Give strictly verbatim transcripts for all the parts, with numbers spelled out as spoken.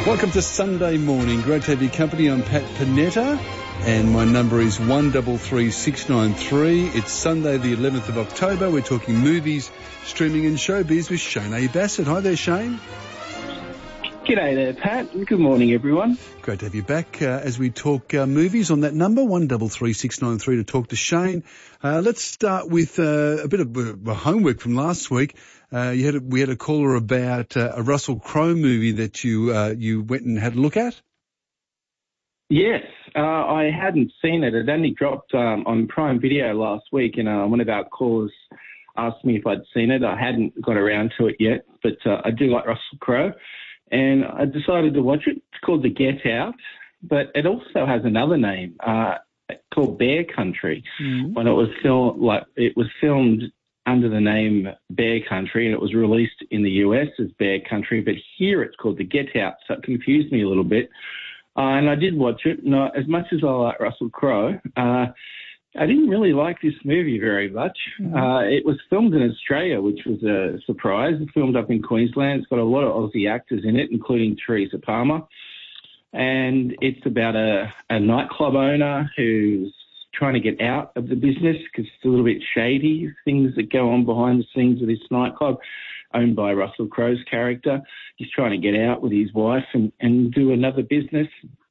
Welcome to Sunday morning. Great to have your company. I'm Pat Panetta, and my number is one three three six nine three. It's Sunday the eleventh of October. We're talking movies, streaming and showbiz with Shane A. Bassett. Hi there, Shane. G'day there, Pat. Good morning, everyone. Great to have you back uh, as we talk uh, movies on that number, one three three six nine three, to talk to Shane. Uh, let's start with uh, a bit of uh, homework from last week. Uh, you had a, we had a caller about uh, a Russell Crowe movie that you uh, you went and had a look at. Yes, uh, I hadn't seen it. It only dropped um, on Prime Video last week, and uh, one of our callers asked me if I'd seen it. I hadn't got around to it yet, but uh, I do like Russell Crowe, and I decided to watch it. It's called The Get Out, but it also has another name uh, called Bear Country. Mm-hmm. When it was filmed, like it was filmed under the name Bear Country, and it was released in the U S as Bear Country, but here it's called The Get Out, so it confused me a little bit. Uh, and I did watch it, and I, as much as I like Russell Crowe, uh, I didn't really like this movie very much. Mm-hmm. Uh, it was filmed in Australia, which was a surprise. It filmed up in Queensland. It's got a lot of Aussie actors in it, including Teresa Palmer. And it's about a, a nightclub owner who's trying to get out of the business because it's a little bit shady, things that go on behind the scenes of this nightclub owned by Russell Crowe's character. He's trying to get out with his wife and, and do another business.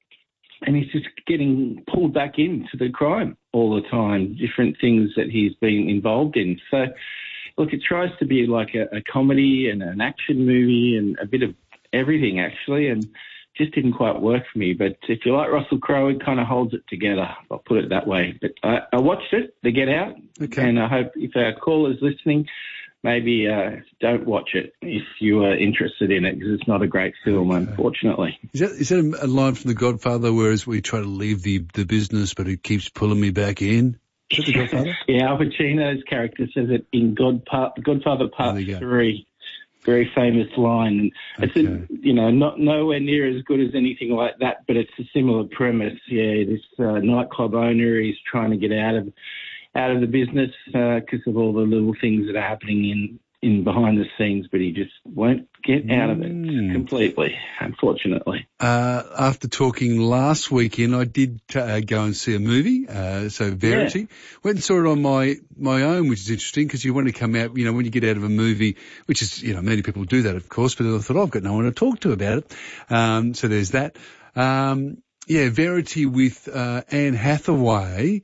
And he's just getting pulled back into the crime all the time, different things that he's been involved in. So, look, it tries to be like a, a comedy and an action movie and a bit of everything, actually, and just didn't quite work for me. But if you like Russell Crowe, it kind of holds it together. I'll put it that way. But I, I watched it, The Get Out, okay. And I hope if our callers listening, maybe uh, don't watch it if you are interested in it, because it's not a great film, okay. Unfortunately. Is that, is that a line from The Godfather, whereas we try to leave the, the business, but it keeps pulling me back in? Is that The Godfather? Yeah, Al Pacino's character says it in God Part, Godfather Part three. Very famous line. It's, okay. a, you know, not nowhere near as good as anything like that, but it's a similar premise. Yeah, this uh, nightclub owner, he's trying to get out of out of the business because uh, of all the little things that are happening in, in behind the scenes, but he just won't get out of it mm. completely, unfortunately. Uh, after talking last weekend, I did uh, go and see a movie, uh, so Verity. Yeah. Went and saw it on my, my own, which is interesting because you want to come out, you know, when you get out of a movie, which is, you know, many people do that, of course, but I thought, oh, I've got no one to talk to about it. Um, so there's that. Um, yeah, Verity with uh, Anne Hathaway.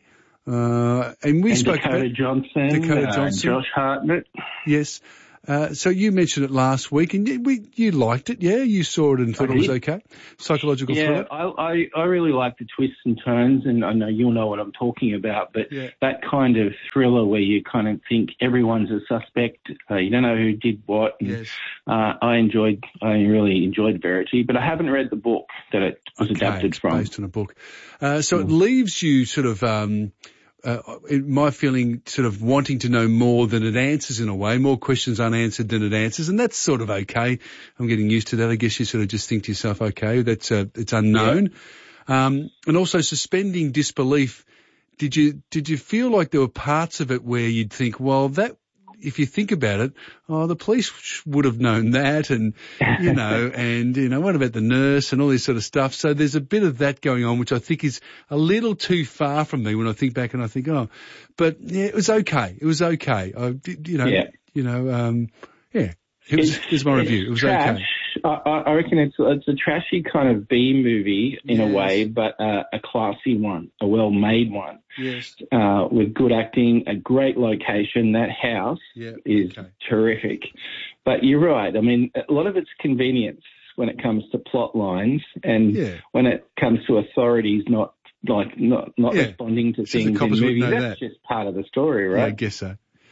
Uh, and we and spoke Dakota about Johnson, Dakota uh, Johnson, Josh Hartnett. Yes. Uh, so you mentioned it last week, and you, we, you liked it, yeah? You saw it and thought it was okay? Psychological yeah, thriller? Yeah, I, I, I really like the twists and turns, and I know you'll know what I'm talking about, but yeah. That kind of thriller where you kind of think everyone's a suspect, uh, you don't know who did what. And, yes. Uh, I enjoyed, I really enjoyed Verity, but I haven't read the book that it was okay, adapted it's from. based on a book. Uh, so mm. it leaves you sort of... Um, Uh, my feeling sort of wanting to know more than it answers in a way, more questions unanswered than it answers, and that's sort of okay. I'm getting used to that. I guess you sort of just think to yourself, okay, that's uh, it's unknown. Yeah. Um, and also suspending disbelief. Did you did you feel like there were parts of it where you'd think, well, that if you think about it, oh, the police would have known that, and you know, and you know, what about the nurse and all this sort of stuff? So there's a bit of that going on, which I think is a little too far from me when I think back and I think, oh, but yeah, it was okay. It was okay. I, you know, yeah. you know, um, yeah. It was, here's my review. It was trash. okay. I, I reckon it's it's a trashy kind of B movie in yes. a way, but uh, a classy one, a well-made one. Yes. Uh, with good acting, a great location. That house yeah. is okay. terrific. But you're right. I mean, a lot of it's convenience when it comes to plot lines, and yeah. when it comes to authorities not like not not yeah. responding to so things in movies. That's that. just part of the story, right? Yeah, I guess so.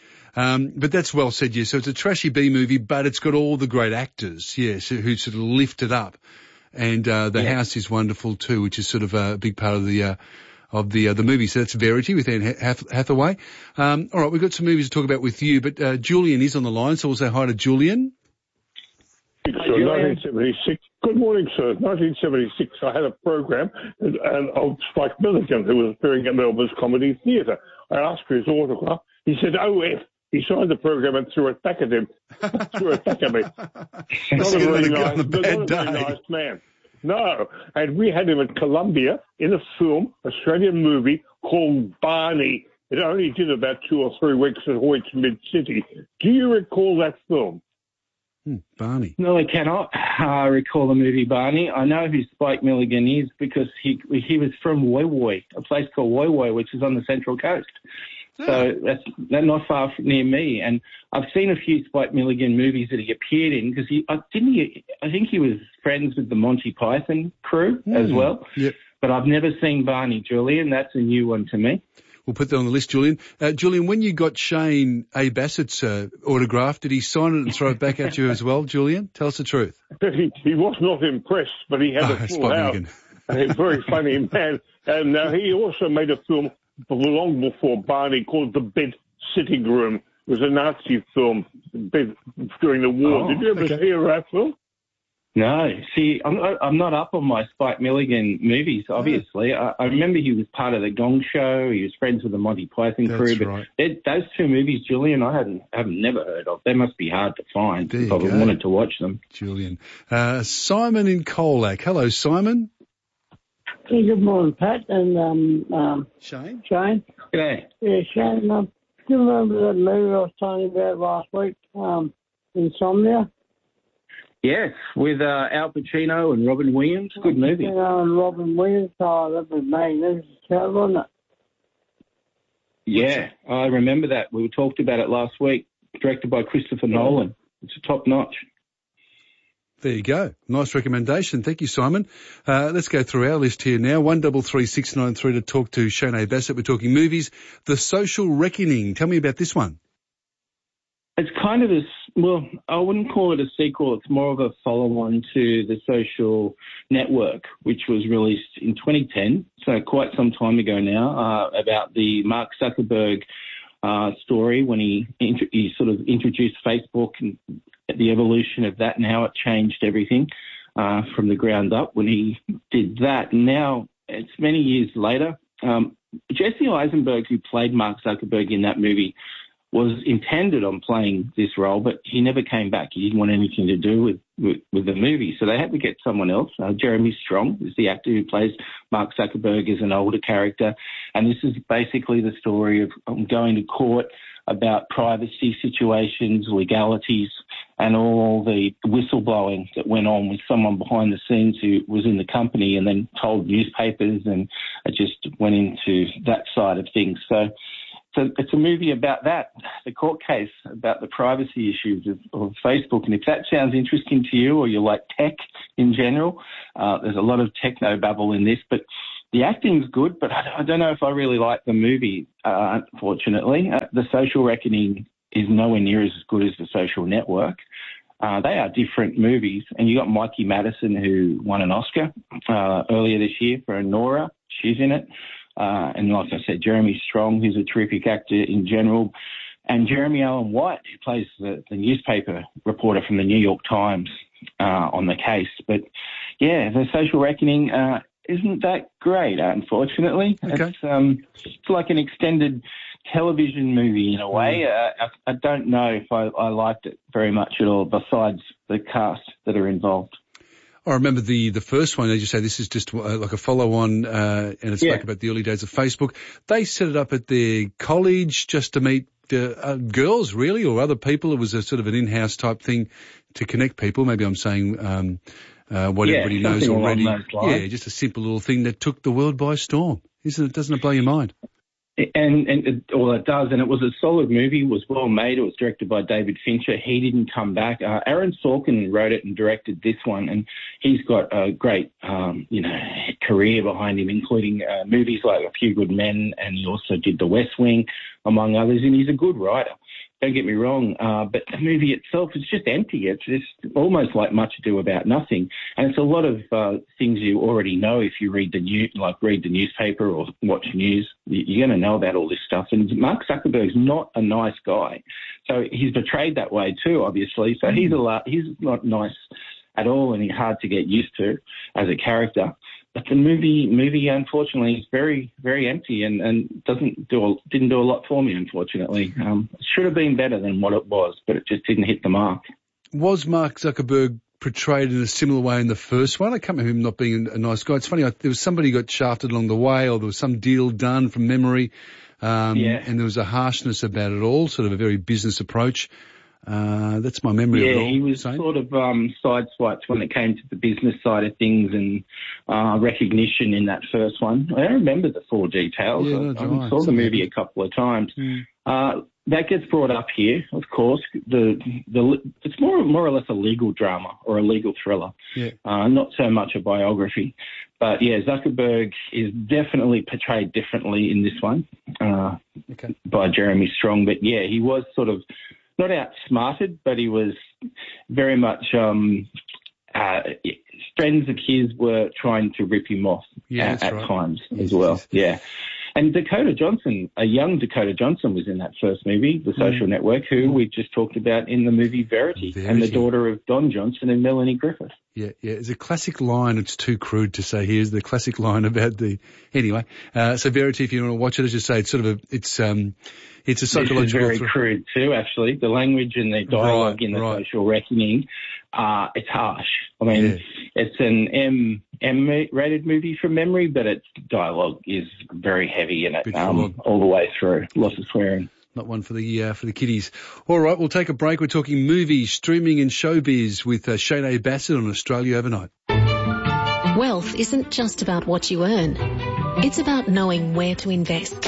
Um, but that's well said, yes. So it's a trashy B movie, but it's got all the great actors, yes, who sort of lift it up. And, uh, the yeah. house is wonderful too, which is sort of a big part of the, uh, of the, uh, the movie. So that's Verity with Anne Hathaway. Um, all right, we've got some movies to talk about with you, but, uh, Julian is on the line, so we'll say hi to Julian. So nineteen seventy-six. Good morning, sir. nineteen seventy-six, I had a program, and, and old Spike Milligan, who was appearing at Melbourne's Comedy Theatre. I asked for his autograph. He said, oh, F. He signed the program and threw it back at him. threw it back at me. Not a very nice, not a very nice man. No. And we had him at Columbia in a film, Australian movie called Barney. It only did about two or three weeks at Hoyts Mid-City. Do you recall that film? Hmm, Barney. No, I cannot uh, recall the movie Barney. I know who Spike Milligan is because he he was from Woy Woy, a place called Woy Woy, which is on the Central Coast. Oh. So that's, that's not far from near me. And I've seen a few Spike Milligan movies that he appeared in because he uh, didn't he. I think he was friends with the Monty Python crew mm. as well. Yep. But I've never seen Barney, Julian. That's a new one to me. We'll put that on the list, Julian. Uh, Julian, when you got Shane A. Bassett's uh, autograph, did he sign it and throw it back at you as well, Julian? Tell us the truth. He, he was not impressed, but he had oh, a full house. A very funny man. And uh, he also made a film long before Barney called The Bed Sitting Room. It was a Nazi film during the war. Oh, Did you ever okay. hear that film? No. See, I'm, I'm not up on my Spike Milligan movies, obviously. I, I remember he was part of the Gong Show. He was friends with the Monty Python That's crew. But right. those two movies, Julian, I hadn't, haven't never heard of. They must be hard to find There if you I go. wanted to watch them. Julian. Uh, Simon in Colac. Hello, Simon. Hey, good morning, Pat and um, um, Shane. Shane. G'day. Yeah, Shane, um, do you remember that movie I was telling you about last week, um, Insomnia? Yes, with uh, Al Pacino and Robin Williams. Good movie. You know, and Robin Williams, oh, that was magnificent, wasn't it? Yeah, I remember that. We talked about it last week. Directed by Christopher Nolan. It's a top notch. There you go. Nice recommendation. Thank you, Simon. Uh, let's go through our list here now. one double three six nine three to talk to Shane A. Bassett. We're talking movies. The Social Reckoning. Tell me about this one. It's kind of a, well, I wouldn't call it a sequel. It's more of a follow-on to The Social Network, which was released in twenty ten, so quite some time ago now, uh, about the Mark Zuckerberg uh, story when he, he sort of introduced Facebook and the evolution of that and how it changed everything uh, from the ground up when he did that. And now it's many years later. Um, Jesse Eisenberg, who played Mark Zuckerberg in that movie, was intended on playing this role, but he never came back. He didn't want anything to do with, with, with the movie. So they had to get someone else. Uh, Jeremy Strong is the actor who plays Mark Zuckerberg as an older character. And this is basically the story of um, going to court about privacy situations, legalities, and all the whistleblowing that went on with someone behind the scenes who was in the company and then told newspapers, and it just went into that side of things. So, so it's a movie about that, the court case, about the privacy issues of, of Facebook. And if that sounds interesting to you or you like tech in general, uh, there's a lot of techno babble in this, but the acting's good, but I, I don't know if I really like the movie, uh, unfortunately. Uh, the Social Reckoning is nowhere near as good as The Social Network. Uh, they are different movies. And you got Mikey Madison, who won an Oscar uh, earlier this year for Nora. She's in it. Uh, and like I said, Jeremy Strong, who's a terrific actor in general. And Jeremy Allen White, who plays the, the newspaper reporter from the New York Times uh, on the case. But, yeah, The Social Reckoning uh, isn't that great, unfortunately. Okay. It's, um, it's like an extended television movie in a way. Uh, I, I don't know if I, I liked it very much at all, besides the cast that are involved. I remember the, the first one, as you say, this is just uh, like a follow-on, uh, and it's Yeah. like about the early days of Facebook. They set it up at their college just to meet uh, uh, girls, really, or other people. It was a sort of an in-house type thing to connect people. Maybe I'm saying um, uh, what Yeah, everybody knows something along already. those lines. Yeah, just a simple little thing that took the world by storm. Isn't it? Doesn't it blow your mind? And, and it, well, it does, and it was a solid movie. It was well made. It was directed by David Fincher. He didn't come back. Uh, Aaron Sorkin wrote it and directed this one, and he's got a great, um, you know, career behind him, including uh, movies like A Few Good Men, and he also did The West Wing, among others. And he's a good writer. Don't get me wrong, uh, but the movie itself is just empty. It's just almost like Much Ado About Nothing, and it's a lot of uh, things you already know if you read the new, like read the newspaper or watch news. You're going to know about all this stuff. And Mark Zuckerberg's not a nice guy, so he's portrayed that way too, obviously. So he's a lot, he's not nice at all, and he's hard to get used to as a character. But the movie, movie, unfortunately, is very, very empty and, and doesn't do a, didn't do a lot for me, unfortunately. Um, it should have been better than what it was, but it just didn't hit the mark. Was Mark Zuckerberg portrayed in a similar way in the first one. I can't remember him not being a nice guy. It's funny, I, there was somebody who got shafted along the way, or there was some deal done from memory, um, Yeah. and there was a harshness about it all, sort of a very business approach. Uh, that's my memory of it Yeah, all. he was Same. sort of um, sideswiped when it came to the business side of things and uh, recognition in that first one. I don't remember the full details. Yeah, I, no, I I saw the Something movie happened. a couple of times. Mm. Uh, that gets brought up here, of course. The the it's more more or less a legal drama or a legal thriller, Yeah. uh, not so much a biography. But yeah, Zuckerberg is definitely portrayed differently in this one uh, Okay. by Jeremy Strong. But yeah, he was sort of not outsmarted, but he was very much. Um, uh, friends of his were trying to rip him off Yeah, at, that's at right. times Yes, as well. yes, yes. Yeah. And Dakota Johnson, a young Dakota Johnson, was in that first movie, The Social Mm. Network, who we just talked about in the movie Verity, and the Verity. daughter of Don Johnson and Melanie Griffith. Yeah, yeah. It's a classic line. It's too crude to say here. Is the classic line about the anyway. Uh, so Verity, if you want to watch it, as you say, it's sort of a, it's um, it's a This is psychological. very thr- crude too, actually. The language and the dialogue Right, in the right. Social Reckoning, uh, it's harsh. I mean, Yeah. it's an M M-rated movie from memory, but its dialogue is very heavy in it, Bit full um, all the way through. Lots of swearing. Not one for the uh, for the kiddies. All right, we'll take a break. We're talking movies, streaming, and showbiz with uh, Shane Bassett on Australia Overnight. Wealth isn't just about what you earn. It's about knowing where to invest.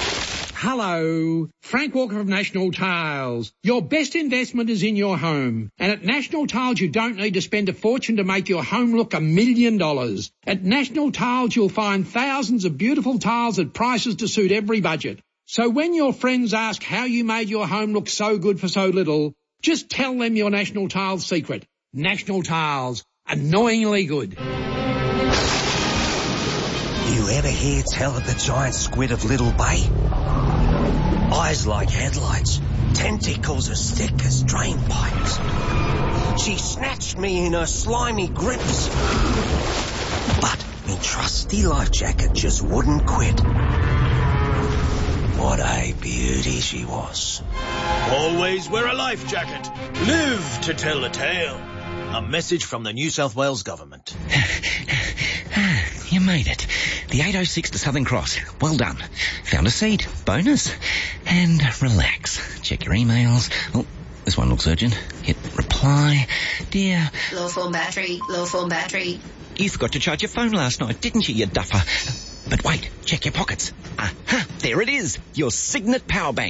Hello, Frank Walker of National Tiles. Your best investment is in your home. And at National Tiles, you don't need to spend a fortune to make your home look a million dollars. At National Tiles, you'll find thousands of beautiful tiles at prices to suit every budget. So when your friends ask how you made your home look so good for so little, just tell them your National Tiles secret. National Tiles, annoyingly good. You ever hear tell of the giant squid of Little Bay? Eyes like headlights, tentacles as thick as drain pipes. She snatched me in her slimy grips. But me trusty life jacket just wouldn't quit. What a beauty she was. Always wear a life jacket. Live to tell the tale. A message from the New South Wales government. You made it. The eight oh six to Southern Cross. Well done. Found a seat. Bonus. And relax. Check your emails. Oh, this one looks urgent. Hit reply. Dear. Low form battery. Low form battery. You forgot to charge your phone last night, didn't you, you duffer? But wait. Check your pockets. Aha. There it is. Your Signet Power Bank.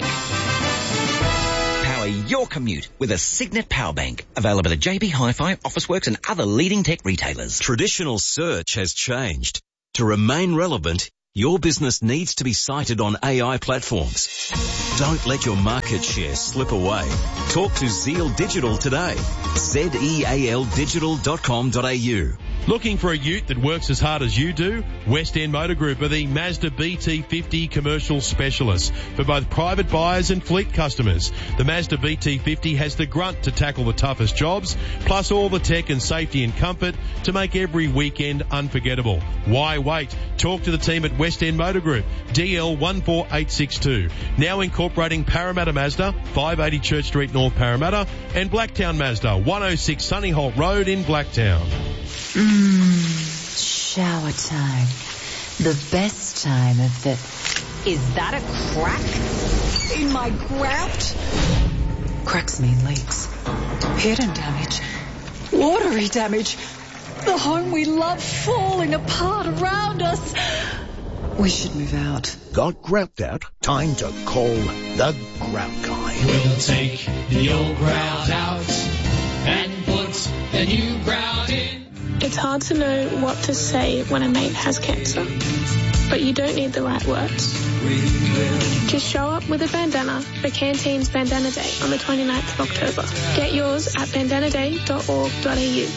Power your commute with a Signet Power Bank. Available at J B Hi-Fi, Officeworks and other leading tech retailers. Traditional search has changed. To remain relevant, your business needs to be cited on A I platforms. Don't let your market share slip away. Talk to Zeal Digital today. Z E A L digital dot com dot a u. Looking for a ute that works as hard as you do? West End Motor Group are the Mazda B T fifty commercial specialists for both private buyers and fleet customers. The Mazda B T fifty has the grunt to tackle the toughest jobs, plus all the tech and safety and comfort to make every weekend unforgettable. Why wait? Talk to the team at West End Motor Group, D L one four eight six two. Now incorporating Parramatta Mazda, five eighty Church Street, North Parramatta, and Blacktown Mazda, one oh six Sunny Holt Road in Blacktown. Mmm, shower time. The best time of the... Is that a crack in my grout? Cracks mean leaks. Hidden damage. Watery damage. The home we love falling apart around us. We should move out. Got grout out? Time to call the Grout Guy. We'll take the old grout out and put the new grout in. It's hard to know what to say when a mate has cancer, but you don't need the right words. Just show up with a bandana for Canteen's Bandana Day on the twenty-ninth of October. Get yours at bandana day dot org dot a u.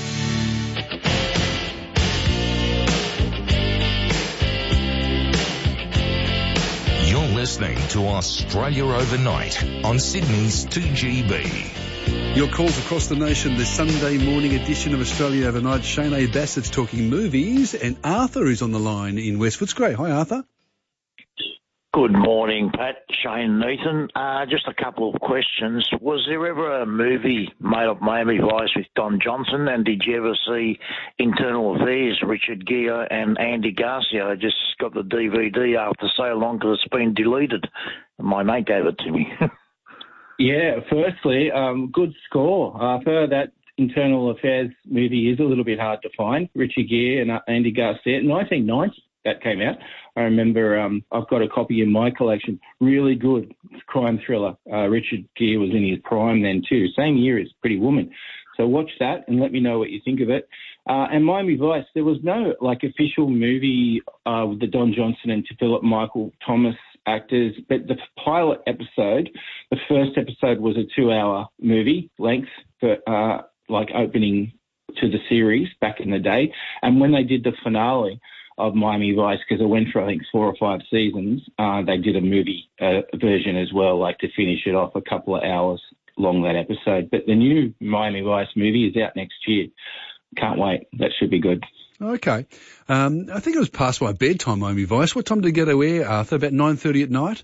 You're listening to Australia Overnight on Sydney's two G B. Your calls across the nation, the Sunday morning edition of Australia Overnight. Shane A. Bassett's talking movies, and Arthur is on the line in West Footscray. Hi, Arthur. Good morning, Pat, Shane, Nathan. Uh, just a couple of questions. Was there ever a movie made of Miami Vice with Don Johnson, and did you ever see Internal Affairs, Richard Gere and Andy Garcia? I just got the D V D after so long because it's been deleted. My mate gave it to me. Yeah, firstly, um, good score. Uh, for that Internal Affairs movie is a little bit hard to find. Richard Gere and uh, Andy Garcia, nineteen ninety that came out. I remember um, I've got a copy in my collection. Really good crime thriller. Uh, Richard Gere was in his prime then too. Same year as Pretty Woman. So watch that and let me know what you think of it. Uh, and Miami Vice, there was no like official movie uh, with the Don Johnson and Philip Michael Thomas actors, but the pilot episode, the first episode was a two-hour movie length for uh, like opening to the series back in the day. And when they did the finale of Miami Vice, because it went for I think four or five seasons, uh, they did a movie uh, version as well, like to finish it off, a couple of hours long, that episode. But the new Miami Vice movie is out next year. Can't wait. That should be good. Okay. Um, I think it was past my bedtime, Miami Vice. What time did you go to air, Arthur? About nine thirty at night?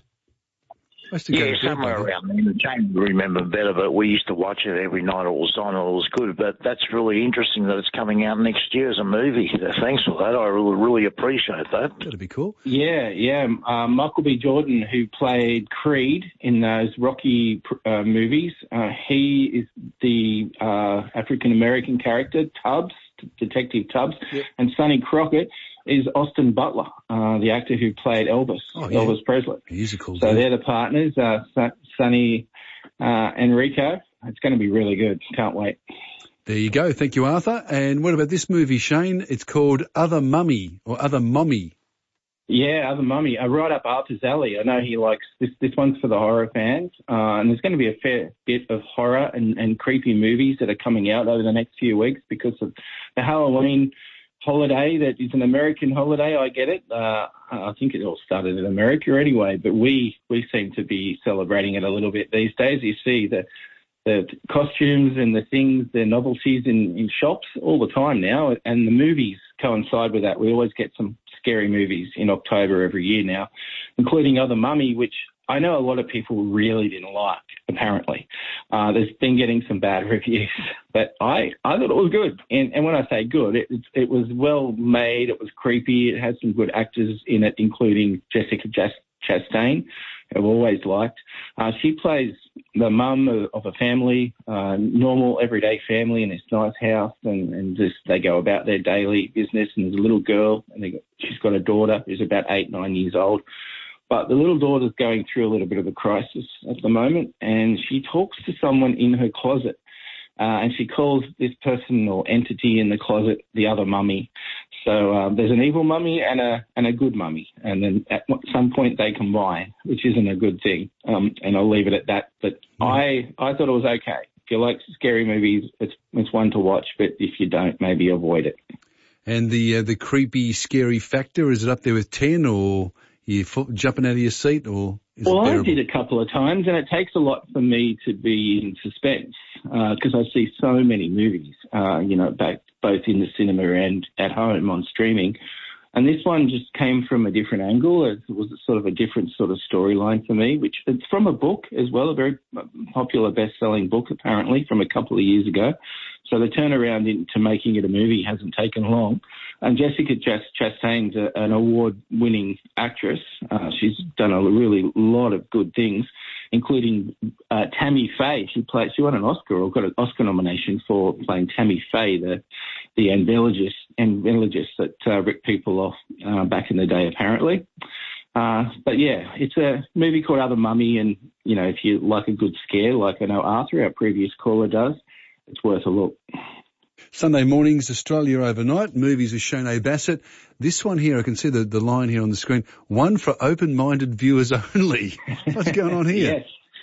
I used to go Yeah, to bed somewhere by then. around there. Jane would remember better, but we used to watch it every night it was on. It was good, but that's really interesting that it's coming out next year as a movie. Thanks for that. I really, really appreciate that. That'd be cool. Yeah, yeah. Um, Michael B. Jordan, who played Creed in those Rocky uh, movies, uh, he is the uh, African-American character, Tubbs, Detective Tubbs, yep. And Sonny Crockett is Austin Butler, uh, the actor who played Elvis, oh, yeah. Elvis Presley. He's a cool So dude. they're the partners, uh, Sonny uh, Enrico. It's going to be really good. Can't wait. There you go. Thank you, Arthur. And what about this movie, Shane? It's called Other Mummy or Other Mommy. Yeah, Other Mummy. Uh, right up Arthur's alley. I know he likes this. This one's for the horror fans, uh, and there's going to be a fair bit of horror and, and creepy movies that are coming out over the next few weeks because of the Halloween holiday that is an American holiday. I get it. Uh, I think it all started in America anyway, but we we seem to be celebrating it a little bit these days. You see the the costumes and the things, the novelties in, in shops all the time now, and the movies coincide with that. We always get some scary movies in October every year now, including Other Mummy, which I know a lot of people really didn't like, apparently. Uh, there's been getting some bad reviews, but I, I thought it was good. And, and when I say good, it, it, it was well made, it was creepy, it had some good actors in it, including Jessica Chastain, who I've always liked. Uh, she plays the mum of, of a family, uh, normal, everyday family in this nice house, and, and just they go about their daily business, and there's a little girl, and they got, she's got a daughter who's about eight, nine years old. But the little daughter's going through a little bit of a crisis at the moment, and she talks to someone in her closet, uh, and she calls this person or entity in the closet the other mummy. So uh, there's an evil mummy and a and a good mummy, and then at some point they combine, which isn't a good thing. Um, and I'll leave it at that. But I I thought it was okay. If you like scary movies, it's it's one to watch. But if you don't, maybe avoid it. And the uh, the creepy, scary factor, is it up there with ten, or you f- jumping out of your seat, or is well, it I did a couple of times, and it takes a lot for me to be in suspense because uh, I see so many movies, uh, you know, back both in the cinema and at home on streaming. And this one just came from a different angle. It was sort of a different sort of storyline for me, which it's from a book as well, a very popular best-selling book apparently from a couple of years ago. So the turnaround into making it a movie hasn't taken long. And Jessica Chastain's a, an award-winning actress. Uh, she's done a really lot of good things, including uh, Tammy Faye. She played. She won an Oscar or got an Oscar nomination for playing Tammy Faye, the the envelogist, envelogist that uh, ripped people off uh, back in the day, apparently. Uh, but yeah, it's a movie called Other Mummy, and you know, if you like a good scare, like I know Arthur, our previous caller, does, it's worth a look. Sunday mornings, Australia Overnight, movies with Shane Bassett. This one here, I can see the, the line here on the screen, one for open-minded viewers only. What's going on here? Yes.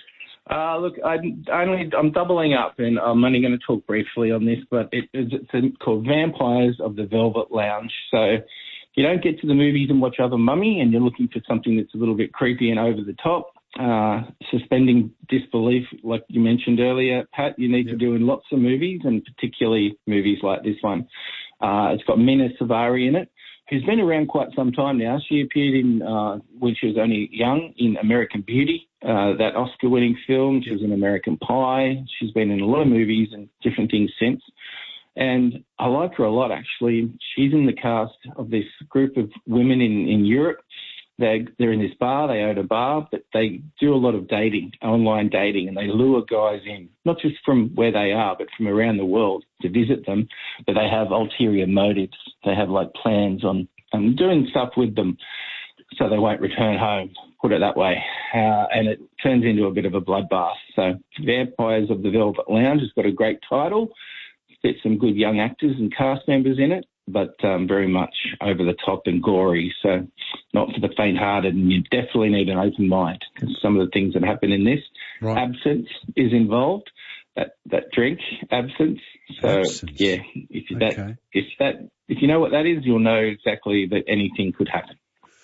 Uh, look, I'm, only, I'm doubling up, and I'm only going to talk briefly on this, but it, it's called Vampires of the Velvet Lounge. So if you don't get to the movies and watch Other Mummy and you're looking for something that's a little bit creepy and over the top, uh, suspending disbelief, like you mentioned earlier, Pat, you need yep. to do in lots of movies, and particularly movies like this one. Uh, it's got Mina Savari in it, who's been around quite some time now. She appeared in, uh, when she was only young, in American Beauty, uh, that Oscar-winning film. She was in American Pie. She's been in a lot of movies and different things since. And I like her a lot, actually. She's in the cast of this group of women in, in Europe. They're, they're in this bar, they own a bar, but they do a lot of dating, online dating, and they lure guys in, not just from where they are, but from around the world to visit them. But they have ulterior motives. They have, like, plans on um, doing stuff with them so they won't return home, put it that way. Uh, and it turns into a bit of a bloodbath. So Vampires of the Velvet Lounge has got a great title. There's some good young actors and cast members in it, but um, very much over the top and gory, so not for the faint-hearted, and you definitely need an open mind because some of the things that happen in this, right. Absinthe is involved, that that drink, absinthe. So absinthe. yeah, if you, that okay. if that if you know what that is, you'll know exactly that anything could happen.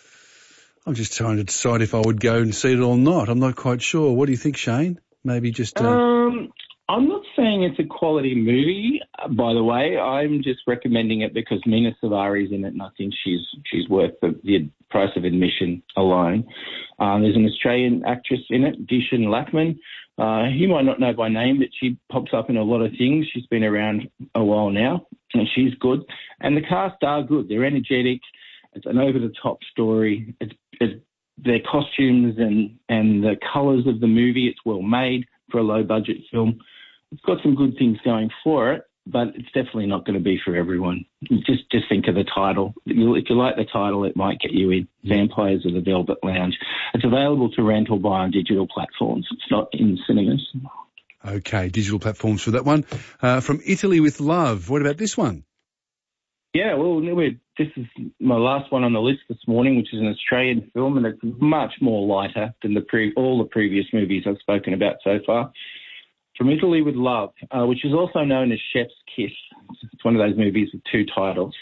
I'm just trying to decide if I would go and see it or not. I'm not quite sure. What do you think, Shane? Maybe just. Uh... Um, I'm not saying it's a quality movie, by the way. I'm just recommending it because Mina Savari's in it, and I think she's she's worth the, the price of admission alone. Um, there's an Australian actress in it, Dishan Lackman. Uh, you might not know by name, but she pops up in a lot of things. She's been around a while now, and she's good. And the cast are good. They're energetic. It's an over-the-top story. It's, it's their costumes and, and the colours of the movie. It's well made for a low-budget film. It's got some good things going for it, but it's definitely not going to be for everyone. Just just think of the title. If you like the title, it might get you in. Vampires of the Velvet Lounge. It's available to rent or buy on digital platforms. It's not in cinemas. Okay, digital platforms for that one. Uh, from Italy with Love. What about this one? Yeah, well, we're, this is my last one on the list this morning, which is an Australian film, and it's much more lighter than the pre- all the previous movies I've spoken about so far. From Italy with Love, uh, which is also known as Chef's Kiss. It's one of those movies with two titles.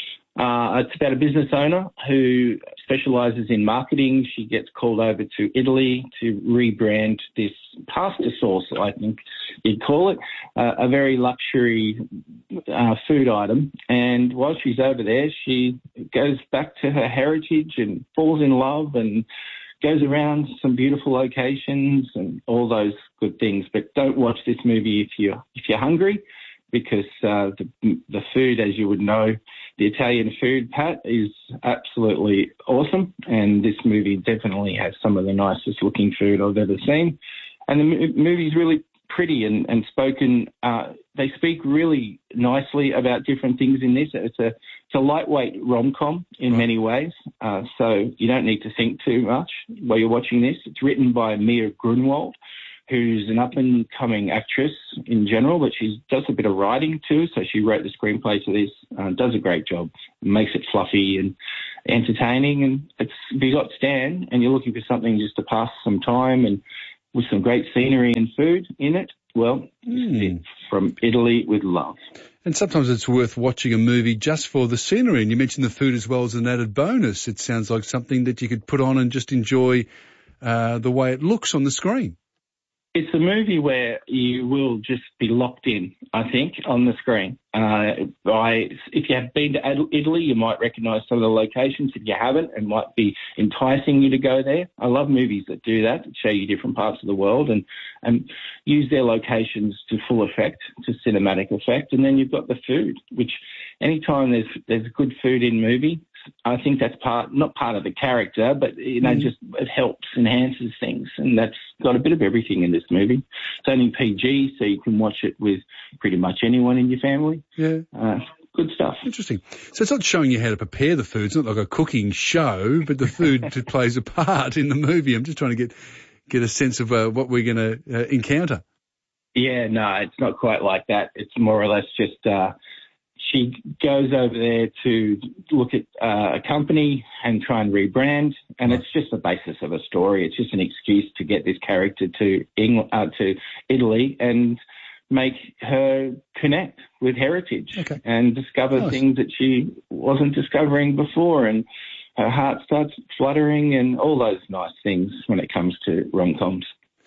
Uh, it's about a business owner who specialises in marketing. She gets called over to Italy to rebrand this pasta sauce, I think you'd call it, uh, a very luxury uh, food item. And while she's over there, she goes back to her heritage and falls in love and goes around some beautiful locations and all those good things. But don't watch this movie if you're if you're hungry, because uh, the the food, as you would know, the Italian food, Pat, is absolutely awesome. And this movie definitely has some of the nicest looking food I've ever seen. And the movie's really pretty and, and spoken. Uh, they speak really nicely about different things in this. It's a it's a lightweight rom-com in many ways, uh, so you don't need to think too much while you're watching this. It's written by Mia Grunwald, who's an up-and-coming actress in general, but she does a bit of writing too, so she wrote the screenplay to this, uh, does a great job, makes it fluffy and entertaining. And it's, if you got Stan and you're looking for something just to pass some time and with some great scenery and food in it, well, mm. it's From Italy with Love. And sometimes it's worth watching a movie just for the scenery. And you mentioned the food as well as an added bonus. It sounds like something that you could put on and just enjoy uh, the way it looks on the screen. It's a movie where you will just be locked in, I think, on the screen. Uh, I, if you have been to Italy, you might recognise some of the locations. If you haven't, it might be enticing you to go there. I love movies that do that, that show you different parts of the world and, and use their locations to full effect, to cinematic effect. And then you've got the food, which anytime there's there's good food in movie, I think that's part, not part of the character, but, you know, mm. just it helps, enhances things. And that's got a bit of everything in this movie. It's only P G, so you can watch it with pretty much anyone in your family. Yeah. Uh, good stuff. Interesting. So it's not showing you how to prepare the food. It's not like a cooking show, but the food plays a part in the movie. I'm just trying to get, get a sense of uh, what we're going to uh, encounter. Yeah, no, it's not quite like that. It's more or less just... Uh, She goes over there to look at uh, a company and try and rebrand, and it's just the basis of a story. It's just an excuse to get this character to England, uh, to Italy and make her connect with heritage okay. and discover nice. things that she wasn't discovering before, and her heart starts fluttering and all those nice things when it comes to rom-coms.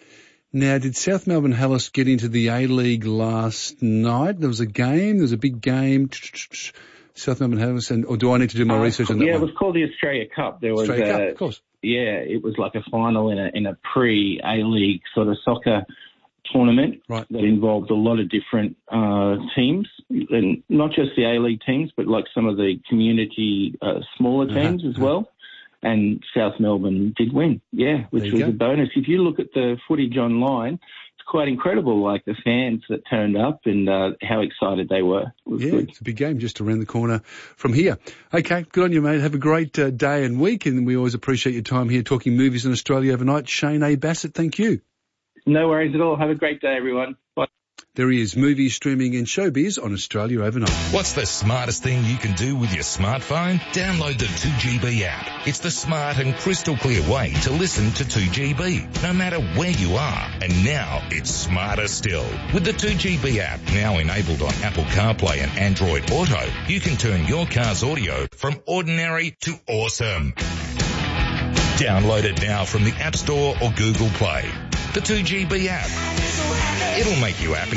Now, did South Melbourne Hellas get into the A-League last night? There was a game. There was a big game. South Melbourne House, and or do I need to do my uh, research on that Yeah, one? it was called the Australia Cup. There was Australia a, Cup, of course. Yeah, it was like a final in a in a pre-A-League sort of soccer tournament right. that involved a lot of different uh, teams, and not just the A-League teams, but like some of the community uh, smaller teams uh-huh. as well. And South Melbourne did win, yeah, which was go. a bonus. If you look at the footage online, it's quite incredible, like the fans that turned up and uh, how excited they were. It was yeah, good. It's a big game just around the corner from here. Okay, good on you, mate. Have a great uh, day and week, and we always appreciate your time here talking movies in Australia overnight. Shane A. Bassett, thank you. No worries at all. Have a great day, everyone. Bye. There he is, movies, streaming and showbiz on Australia Overnight. What's the smartest thing you can do with your smartphone? Download the two G B app. It's the smart and crystal clear way to listen to two G B, no matter where you are. And now it's smarter still. With the two G B app now enabled on Apple CarPlay and Android Auto, you can turn your car's audio from ordinary to awesome. Download it now from the App Store or Google Play. The two G B app. It'll make you happy.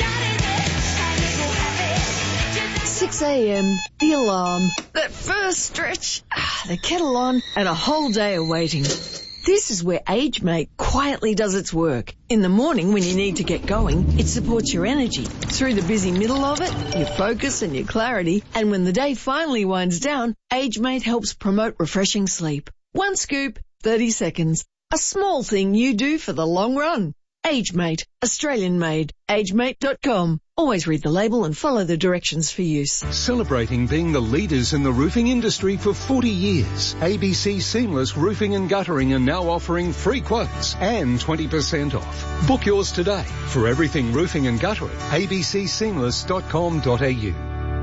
six a.m, the alarm, that first stretch, the kettle on, and a whole day of waiting. This is where AgeMate quietly does its work. In the morning when you need to get going, it supports your energy. Through the busy middle of it, your focus and your clarity. And when the day finally winds down, AgeMate helps promote refreshing sleep. One scoop, thirty seconds. A small thing you do for the long run. AgeMate, Australian made. agemate dot com. Always read the label and follow the directions for use. Celebrating being the leaders in the roofing industry for forty years, A B C Seamless Roofing and Guttering are now offering free quotes and twenty percent off. Book yours today for everything roofing and guttering. a b c seamless dot com dot a u.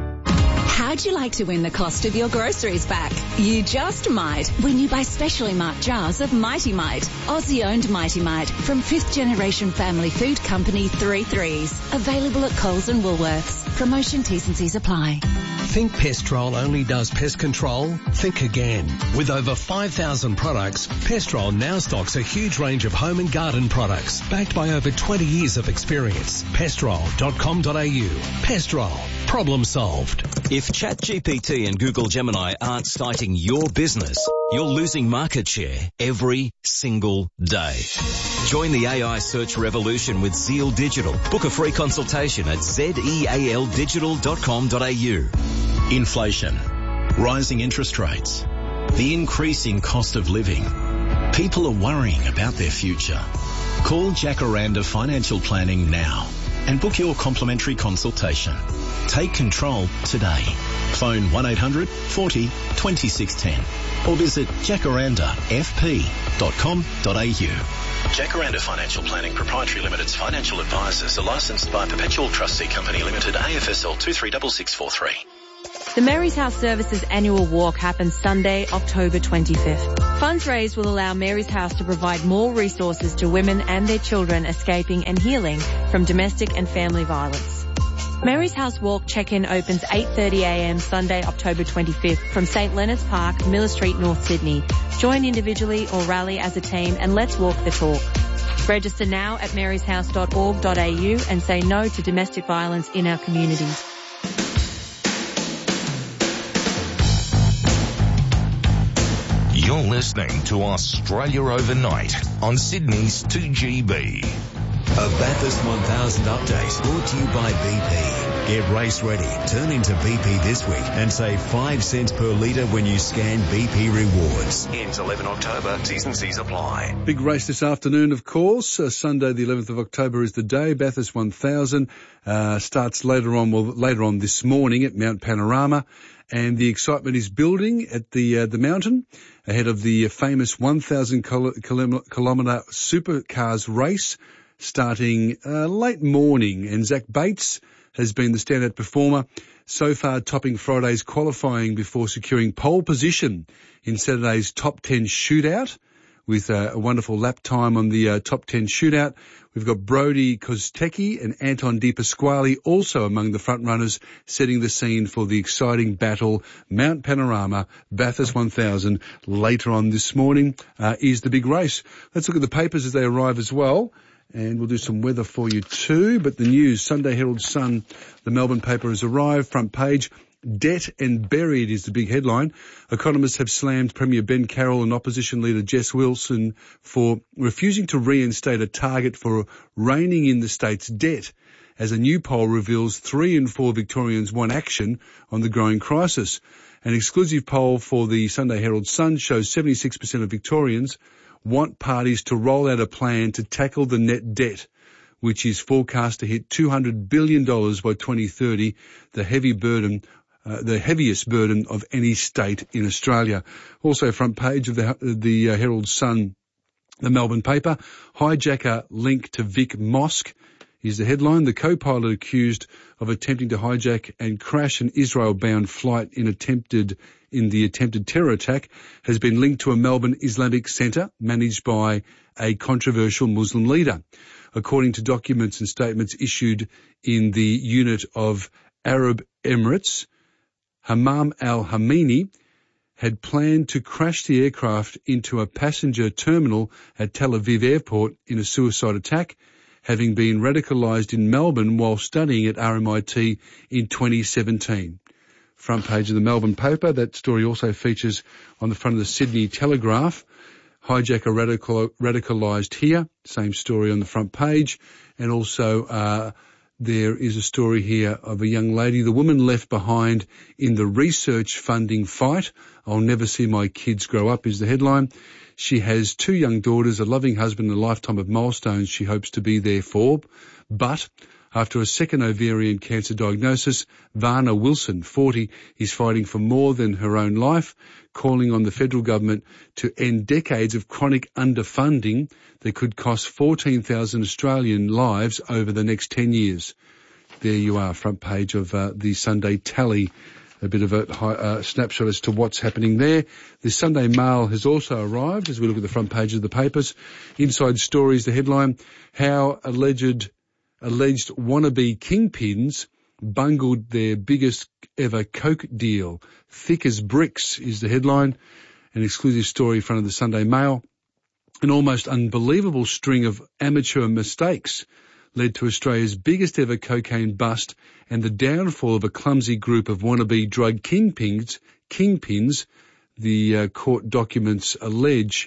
How'd you like to win the cost of your groceries back? You just might when you buy specially marked jars of Mighty Mite, Aussie-owned Mighty Mite from fifth generation family food company Three Threes. Available at Coles and Woolworths. Promotion T's and C's apply. Think Pestrol only does pest control? Think again. With over five thousand products, Pestrol now stocks a huge range of home and garden products, backed by over twenty years of experience. pestrol dot com dot a u. Pestrol. Problem solved. If ChatGPT and Google Gemini aren't citing your business, you're losing market share every single day. Join the A I search revolution with Zeal Digital. Book a free consultation at zeal digital dot com dot a u. Inflation, rising interest rates, the increasing cost of living. People are worrying about their future. Call Jacaranda Financial Planning now and book your complimentary consultation. Take control today. Phone one eight hundred forty twenty-six ten or visit jacaranda f p dot com dot a u. Jacaranda Financial Planning Proprietary Limited's financial advisors are licensed by Perpetual Trustee Company Limited, A F S L two three six six four three. The Mary's House Services annual walk happens Sunday, October twenty-fifth. Funds raised will allow Mary's House to provide more resources to women and their children escaping and healing from domestic and family violence. Mary's House Walk check-in opens eight thirty a m Sunday, October twenty-fifth from St Leonard's Park, Miller Street, North Sydney. Join individually or rally as a team and let's walk the talk. Register now at marys house dot org dot a u and say no to domestic violence in our communities. You're listening to Australia Overnight on Sydney's two G B. A Bathurst one thousand update brought to you by B P. Get race ready. Turn into B P this week and save five cents per litre when you scan B P Rewards. Ends eleventh October. T's and C's apply. Big race this afternoon, of course. Uh, Sunday, the eleventh of October is the day. Bathurst one thousand uh, starts later on, well, later on this morning at Mount Panorama. And the excitement is building at the uh, the mountain ahead of the famous one thousand kilometre supercars race starting uh, late morning. And Zach Bates has been the standout performer so far, topping Friday's qualifying before securing pole position in Saturday's top ten shootout with uh, a wonderful lap time on the uh, top ten shootout. We've got Brody Kostecki and Anton Di Pasquale also among the front runners, setting the scene for the exciting battle. Mount Panorama, Bathurst one thousand, later on this morning, uh, is the big race. Let's look at the papers as they arrive as well. And we'll do some weather for you too. But the news, Sunday Herald Sun, the Melbourne paper has arrived. Front page, Debt and buried is the big headline. Economists have slammed Premier Ben Carroll and opposition leader Jess Wilson for refusing to reinstate a target for reining in the state's debt, as a new poll reveals three in four Victorians want action on the growing crisis. An exclusive poll for the Sunday Herald Sun shows seventy-six percent of Victorians want parties to roll out a plan to tackle the net debt, which is forecast to hit two hundred billion dollars by twenty thirty, the heavy burden, uh, the heaviest burden of any state in Australia. Also, front page of the, the uh, Herald Sun, the Melbourne paper, hijacker linked to Vic Mosque is the headline. The co-pilot accused of attempting to hijack and crash an Israel-bound flight in attempted in the attempted terror attack has been linked to a Melbourne Islamic centre managed by a controversial Muslim leader. According to documents and statements issued in the unit of Arab Emirates, Hammam al-Hamini had planned to crash the aircraft into a passenger terminal at Tel Aviv airport in a suicide attack, having been radicalised in Melbourne while studying at R M I T in twenty seventeen. Front page of the Melbourne paper. That story also features on the front of the Sydney Telegraph. Hijacker radical, radicalised here. Same story on the front page. And also uh, there is a story here of a young lady, the woman left behind in the research funding fight. I'll never see my kids grow up is the headline. She has two young daughters, a loving husband, and a lifetime of milestones she hopes to be there for. But after a second ovarian cancer diagnosis, Varna Wilson, forty, is fighting for more than her own life, calling on the federal government to end decades of chronic underfunding that could cost fourteen thousand Australian lives over the next ten years. There you are, front page of uh, the Sunday Tally. A bit of a uh, snapshot as to what's happening there. The Sunday Mail has also arrived as we look at the front page of the papers. Inside stories, the headline, how alleged alleged wannabe kingpins bungled their biggest ever coke deal. Thick as bricks is the headline. An exclusive story in front of the Sunday Mail. An almost unbelievable string of amateur mistakes led to Australia's biggest ever cocaine bust and the downfall of a clumsy group of wannabe drug kingpins, kingpins, the uh, court documents allege.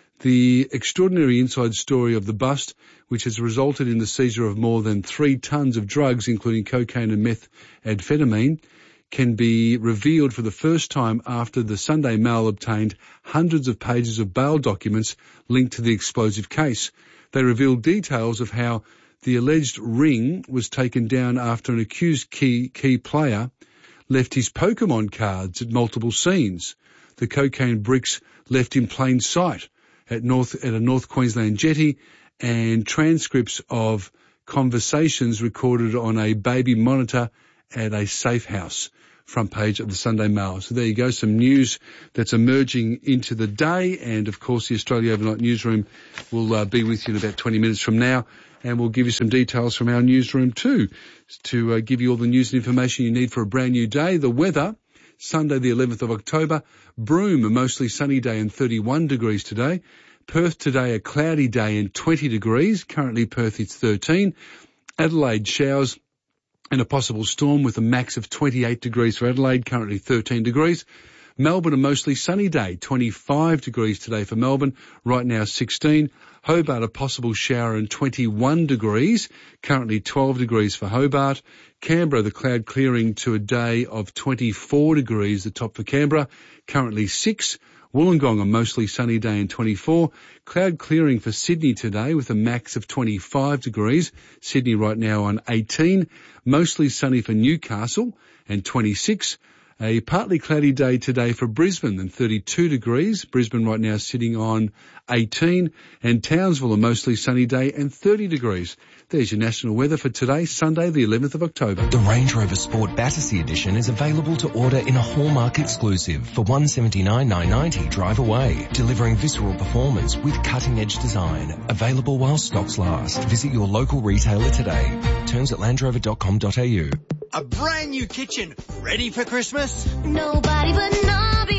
The extraordinary inside story of the bust, which has resulted in the seizure of more than three tonnes of drugs, including cocaine and methamphetamine, can be revealed for the first time after the Sunday Mail obtained hundreds of pages of bail documents linked to the explosive case. They revealed details of how the alleged ring was taken down after an accused key, key player left his Pokemon cards at multiple scenes. The cocaine bricks left in plain sight at North at a North Queensland jetty, and transcripts of conversations recorded on a baby monitor at a safe house. Front page of the Sunday Mail. So there you go, some news that's emerging into the day, and of course the Australia Overnight Newsroom will uh, be with you in about twenty minutes from now, and we'll give you some details from our newsroom too, to uh, give you all the news and information you need for a brand new day. The weather, Sunday the eleventh of October, Broome, a mostly sunny day and thirty-one degrees today. Perth today, a cloudy day and twenty degrees. Currently Perth it's thirteen. Adelaide, showers and a possible storm with a max of twenty-eight degrees for Adelaide, currently thirteen degrees. Melbourne, a mostly sunny day, twenty-five degrees today for Melbourne, right now sixteen. Hobart, a possible shower and twenty-one degrees, currently twelve degrees for Hobart. Canberra, the cloud clearing to a day of twenty-four degrees, the top for Canberra, currently six. Wollongong, a mostly sunny day and twenty-four. Cloud clearing for Sydney today with a max of twenty-five degrees. Sydney right now on eighteen. Mostly sunny for Newcastle and twenty-six. A partly cloudy day today for Brisbane and thirty-two degrees. Brisbane right now sitting on eighteen. And Townsville, a mostly sunny day and thirty degrees. There's your national weather for today, Sunday the eleventh of October. The Range Rover Sport Battersea Edition is available to order in a Hallmark exclusive for one hundred seventy-nine thousand nine hundred ninety drive away, delivering visceral performance with cutting-edge design. Available while stocks last. Visit your local retailer today. Terms at land rover dot com dot a u. A brand new kitchen, ready for Christmas? Nobody but Nobby.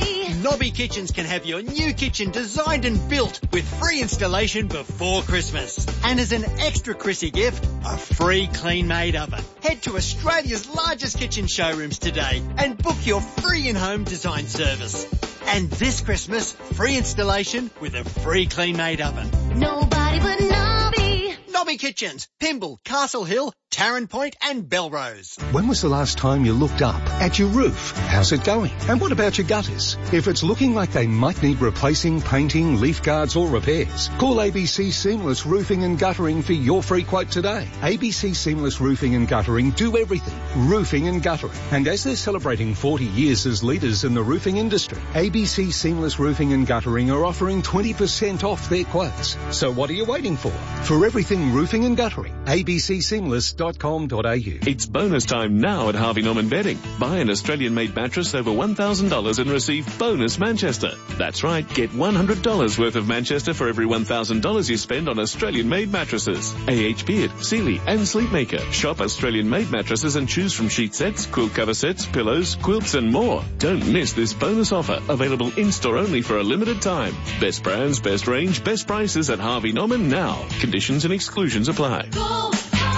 Nobby Kitchens can have your new kitchen designed and built with free installation before Christmas. And as an extra Chrissy gift, a free clean-made oven. Head to Australia's largest kitchen showrooms today and book your free in-home design service. And this Christmas, free installation with a free clean-made oven. Nobody but Nobby. Nobby Kitchens, Pymble, Castle Hill, Tarrant Point and Belrose. When was the last time you looked up at your roof? How's it going? And what about your gutters? If it's looking like they might need replacing, painting, leaf guards or repairs, call A B C Seamless Roofing and Guttering for your free quote today. A B C Seamless Roofing and Guttering do everything. Roofing and guttering. And as they're celebrating forty years as leaders in the roofing industry, A B C Seamless Roofing and Guttering are offering twenty percent off their quotes. So what are you waiting for? For everything roofing and guttering, A B C Seamless dot com dot a u. It's bonus time now at Harvey Norman Bedding. Buy an Australian-made mattress over one thousand dollars and receive bonus Manchester. That's right, get one hundred dollars worth of Manchester for every one thousand dollars you spend on Australian-made mattresses. A H Beard, Sealy and Sleepmaker. Shop Australian-made mattresses and choose from sheet sets, quilt cover sets, pillows, quilts and more. Don't miss this bonus offer, available in-store only for a limited time. Best brands, best range, best prices at Harvey Norman now. Conditions and exclusions apply. Go.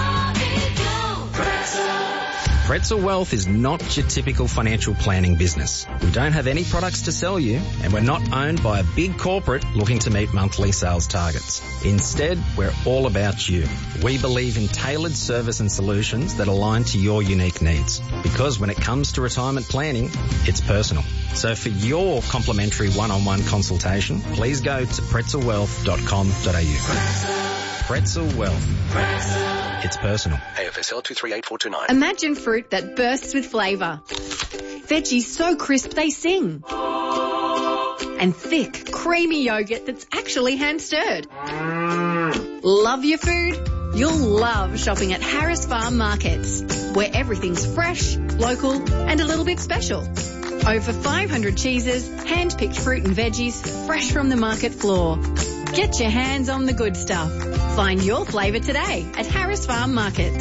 Pretzel Wealth is not your typical financial planning business. We don't have any products to sell you, and we're not owned by a big corporate looking to meet monthly sales targets. Instead, we're all about you. We believe in tailored service and solutions that align to your unique needs. Because when it comes to retirement planning, it's personal. So for your complimentary one-on-one consultation, please go to pretzel wealth dot com dot a u. Pretzel Wealth. Pretzel. It's personal. A F S L two three eight four two nine. Imagine fruit that bursts with flavour. Veggies so crisp they sing. And thick, creamy yogurt that's actually hand-stirred. Love your food? You'll love shopping at Harris Farm Markets, where everything's fresh, local and a little bit special. Over five hundred cheeses, hand-picked fruit and veggies, fresh from the market floor. Get your hands on the good stuff. Find your flavour today at Harris Farm Markets.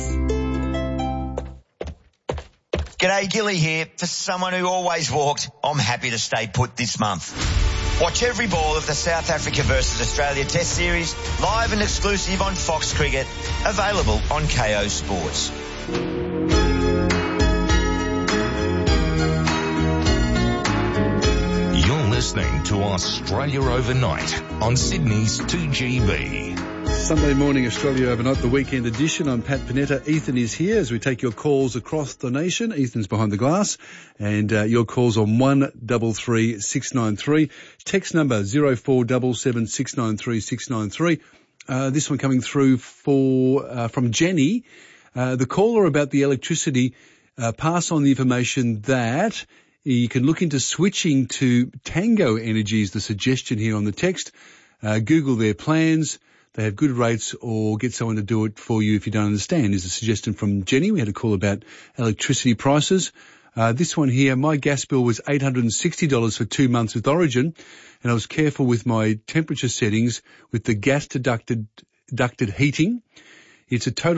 G'day, Gilly here. For someone who always walked, I'm happy to stay put this month. Watch every ball of the South Africa versus Australia Test Series, live and exclusive on Fox Cricket, available on K O Sports. Listening to Australia Overnight on Sydney's two G B. Sunday morning, Australia Overnight, the weekend edition. I'm Pat Panetta. Ethan is here as we take your calls across the nation. Ethan's behind the glass, and uh, your calls on one double three six nine three. Text number zero four double seven six nine three six nine three. Uh, this one coming through for uh, from Jenny, uh, the caller about the electricity. Uh, pass on the information that you can look into switching to Tango Energy is the suggestion here on the text. Uh, Google their plans. They have good rates, or get someone to do it for you if you don't understand, is a suggestion from Jenny. We had a call about electricity prices. Uh, this one here, my gas bill was eight hundred sixty dollars for two months with Origin, and I was careful with my temperature settings with the gas deducted, deducted heating. It's a total